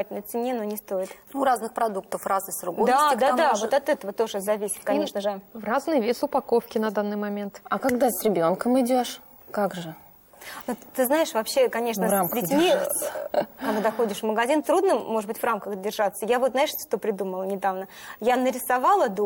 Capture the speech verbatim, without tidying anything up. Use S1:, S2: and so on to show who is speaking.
S1: адекватной цене, но не стоит.
S2: У разных продуктов разный срок годности.
S1: Да, да, да,
S2: же.
S1: вот от этого тоже зависит, конечно же.
S3: Разный вес упаковки на данный момент.
S4: А когда с ребенком идешь? Как же?
S1: Ну, ты знаешь, вообще, конечно, с детьми, держаться. Когда ходишь в магазин, трудно, может быть, в рамках держаться. Я вот, знаешь, что придумала недавно? Я нарисовала дома.